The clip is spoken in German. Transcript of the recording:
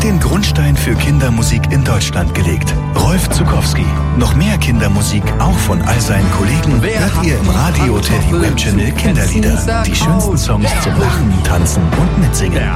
den Grundstein für Kindermusik in Deutschland gelegt. Rolf Zuckowski. Noch mehr Kindermusik, auch von all seinen Kollegen, hört ihr im Radio Teddy Web Channel Kinderlieder. Die schönsten Songs zum Lachen, Tanzen und Mitsingen.